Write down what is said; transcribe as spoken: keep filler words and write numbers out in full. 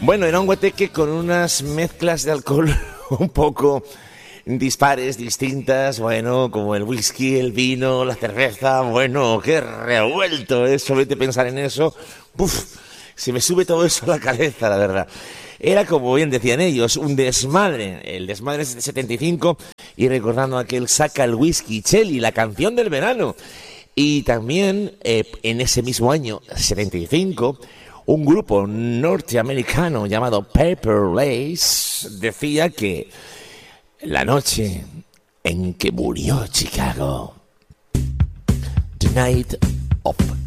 Bueno, era un guateque con unas mezclas de alcohol un poco dispares, distintas, bueno, como el whisky, el vino, la cerveza, bueno, qué revuelto es, solamente pensar en eso, ¡puf! Se me sube todo eso a la cabeza, la verdad. Era, como bien decían ellos, un desmadre. El desmadre es de setenta y cinco y recordando aquel Saca el Whisky Chelly, la canción del verano. Y también, eh, en ese mismo año, setenta y cinco, un grupo norteamericano llamado Paper Lace decía que la noche en que murió Chicago, The Night of